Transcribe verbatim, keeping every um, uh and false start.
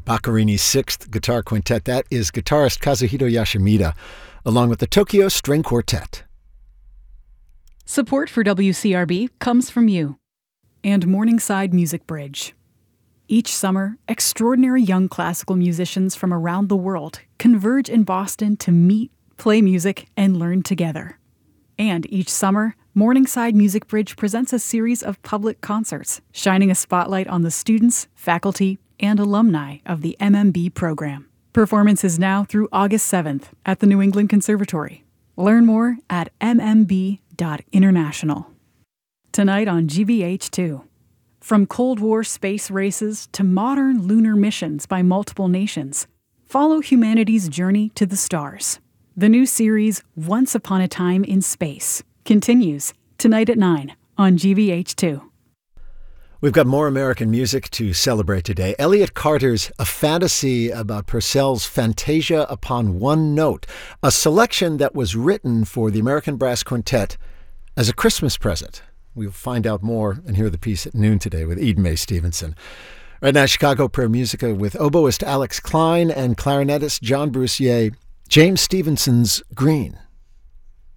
Boccherini's Sixth Guitar Quintet. That is guitarist Kazuhito Yoshimida, along with the Tokyo String Quartet. Support for W C R B comes from you and Morningside Music Bridge. Each summer, extraordinary young classical musicians from around the world converge in Boston to meet, play music, and learn together. And each summer, Morningside Music Bridge presents a series of public concerts, shining a spotlight on the students, faculty, and alumni of the M M B program. Performance is now through August seventh at the New England Conservatory. Learn more at m m b dot international. Tonight on G B H two. From Cold War space races to modern lunar missions by multiple nations, follow humanity's journey to the stars. The new series, Once Upon a Time in Space, continues tonight at nine on G B H two. We've got more American music to celebrate today. Elliott Carter's A Fantasy about Purcell's Fantasia Upon One Note, a selection that was written for the American Brass Quintet as a Christmas present. We'll find out more and hear the piece at noon today with Eden Mae Stevenson. Right now, Chicago Prayer Musica with oboist Alex Klein and clarinetist John Brussier, James Stevenson's Green.